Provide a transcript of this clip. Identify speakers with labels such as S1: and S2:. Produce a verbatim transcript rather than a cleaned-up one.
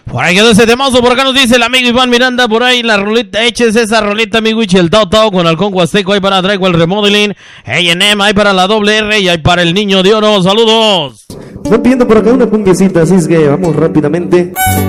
S1: Por ahí quedó ese temazo. Por acá nos dice el amigo Iván Miranda. Por ahí la rolita, eches esa rolita, mi Wichi, el Tao Tao con Halcón Huasteco. Ahí para Traigo el Remodeling. A and M, ahí para la doble R y ahí para el Niño de Oro. Saludos.
S2: Están pidiendo por acá una cumbiecita, así es que vamos rápidamente.